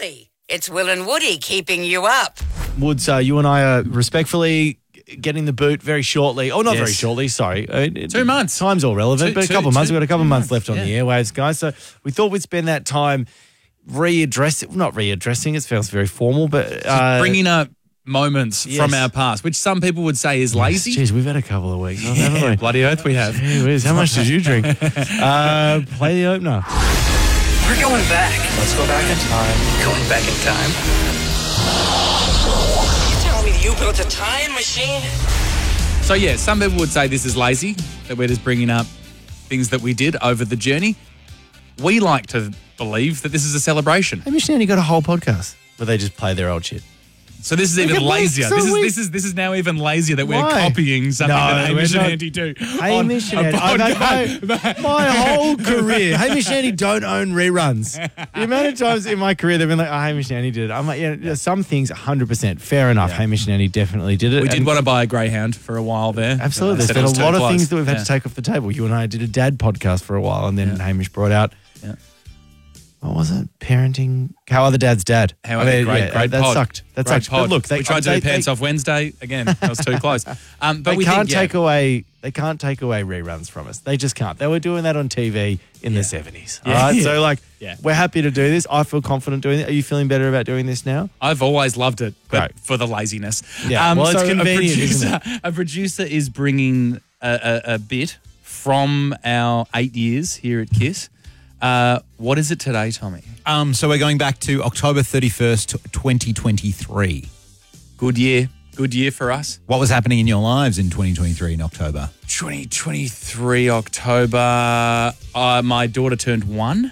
Absolutely. It's Will and Woody keeping you up. Woods, you and I are respectfully getting the boot very shortly. Oh, not Yes. very shortly, sorry. 2 months. Time's all relevant, but a couple of months. We've got a couple of months left on Yeah. the airwaves, guys. So we thought we'd spend that time not readdressing, it feels very formal, but Bringing up moments Yes. from our past, which some people would say is lazy. Jeez, we've had a couple of weeks, haven't we? Bloody oath we have. Gee whiz, how much did you drink? Play the opener. We're going back. Let's go back in time. Going back in time? You telling me you built a time machine? So yeah, some people would say this is lazy, that we're just bringing up things that we did over the journey. We like to believe that this is a celebration. Hey, Mission Andy got a whole podcast where they just play their old shit. So this is even at me, lazier. so This is now even lazier that we're Why? copying something No, that Hamish we're and not. Andy do. Hamish on and a Andy. podcast. My whole career, Hamish and Andy don't own reruns. The amount of times in my career they've been like, oh, Hamish and Andy did it. I'm like, yeah, some things 100%. Fair enough. Yeah. Hamish and Andy definitely did it. We did And want to buy a greyhound for a while there. absolutely. They There's said been it a was too lot of close. things that we've had Yeah. to take off the table. You and I did a dad podcast for a while, and then Hamish brought out, Yeah. what was it? Parenting. How Other Dads Dad. How I mean, great that pod. sucked. That Great sucked. pod. But look, we tried to do Pants Off Wednesday again. That was too close. But They we can't think, yeah, take away. They can't take away reruns from us. They just can't. They were doing that on TV in the 70s. Yeah. All right. Yeah. So Yeah. we're happy to do this. I feel confident doing it. Are you feeling better about doing this now? I've always loved it, but Great. for the laziness. Yeah, well, it's convenient, isn't A producer is bringing a bit from our 8 years here at KISS. What is it today, Tommy? So we're going back to October 31st, 2023. Good year. Good year for us. What was happening in your lives in 2023 in October? 2023 October. My daughter turned 1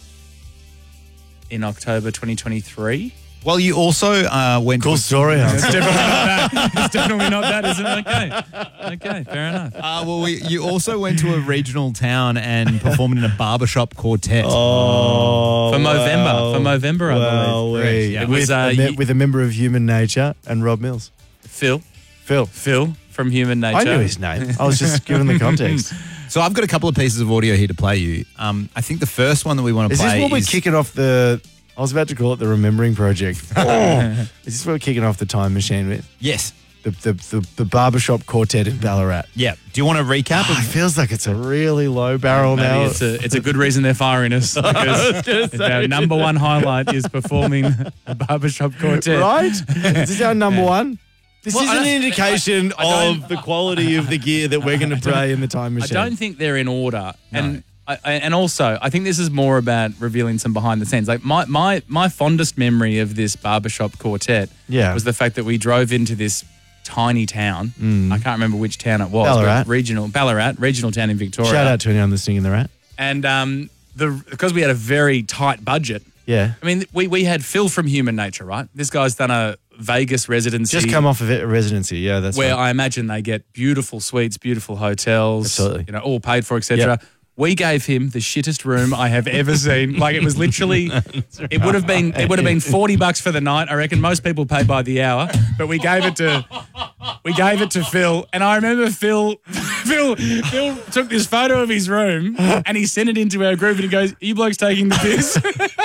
in October 2023. Well, you also went Cool to story. It's definitely not that. It's definitely not that, isn't it? Okay, fair enough. you also went to a regional town and performed in a barbershop quartet. Oh, For Movember, I well, believe. Correct, yeah. It was, with a member of Human Nature and Rob Mills. Phil Phil. from Human Nature. I knew his name. I was just giving the context. So I've got a couple of pieces of audio here to play you. I think the first one that we want to Is play this what we're kicking off the... I was about to call it the Remembering Project. Is this what we're kicking off the time machine with? Yes. The barbershop quartet in Ballarat. Yeah. Do you want to recap? It feels like it's a really low barrel Maybe now. it's a good reason they're firing us because our number one highlight is performing a barbershop quartet. Right? Is this our number one? This Well, is I an don't- indication I don't- of the quality of the gear that we're going to play in the time I machine. don't think they're in order. And also, I think this is more about revealing some behind the scenes. Like my fondest memory of this barbershop quartet was the fact that we drove into this tiny town. I can't remember which town it was. Ballarat. But Ballarat, regional town in Victoria. Shout out to anyone listening in the rat. And because we had a very tight budget. Yeah. I mean, we had Phil from Human Nature, right? This guy's done a Vegas residency. Just come off of a residency. Yeah, that's where right. I imagine they get beautiful suites, beautiful hotels, Absolutely. all paid for, etc. Yep. We gave him the shittest room I have ever seen. Like it was literally, it would have been $40 for the night. I reckon most people pay by the hour, but we gave it to Phil, and I remember Phil took this photo of his room and he sent it into our group and he goes, "Are you blokes taking the piss?"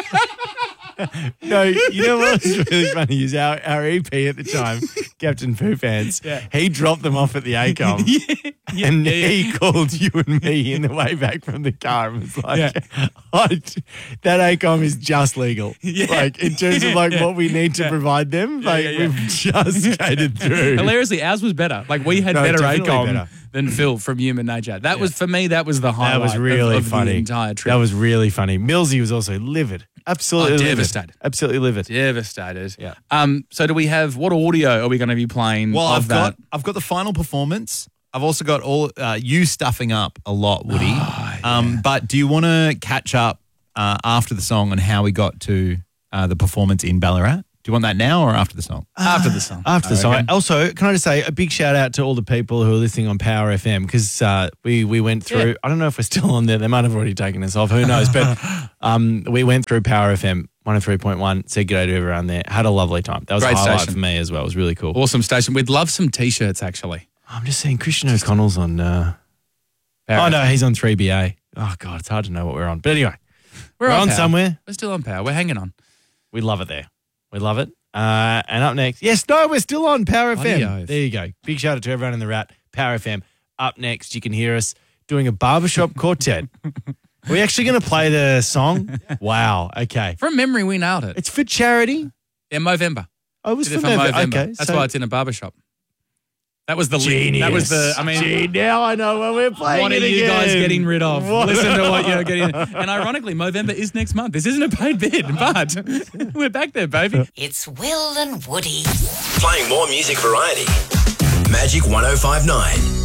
No, you know what was really funny is our EP at the time, Captain Poo Pants, he dropped them off at the ACOM and he called you and me in the way back from the car and was like, that ACOM is just legal. Like in terms of what we need to provide them, we've just skated through. Hilariously, ours was better. Like we had better definitely ACOM better. than Phil from Human Nature. That was, for me, that was the highlight That was really of funny. the entire trip. That was really funny. Millsy was also livid. Absolutely livid. devastated. Absolutely livid. Devastated. Yeah. So do we have, what audio are we going to be playing Well, of that? I've got the final performance. I've also got all you stuffing up a lot, Woody. But do you want to catch up after the song on how we got to the performance in Ballarat? Do you want that now or after the song? After the song. After the song. Also, can I just say a big shout out to all the people who are listening on Power FM because we went through, I don't know if we're still on there. They might have already taken us off. Who knows? But we went through Power FM 103.1, said g'day to everyone there. Had a lovely time. That was Great a highlight station. for me as well. It was really cool. Awesome station. We'd love some T-shirts, actually. I'm just saying Christian O'Connell's on... Power oh, no, he's on 3BA. Oh, God, it's hard to know what we're on. But anyway, we're on Power. somewhere. We're still on Power. We're hanging on. We love it there. We love it. And up next, yes, no, we're still on Power Bloody FM. oath. There you go. Big shout out to everyone in the Rat, Power FM. Up next, you can hear us doing a barbershop quartet. Are we actually going to play the song? Wow. Okay. From memory, we nailed it. It's for charity. Yeah, Movember. Oh, it was Did it for for Movember. Movember. Okay. That's why it's in a barbershop. That was the Genius. That was the. I mean, Gee, now I know when we're playing what are it you again. guys getting rid of? What? Listen to what you're getting. And ironically, Movember is next month. This isn't a paid bid, but we're back there, baby. It's Will and Woody. Playing more music variety. Magic 105.9.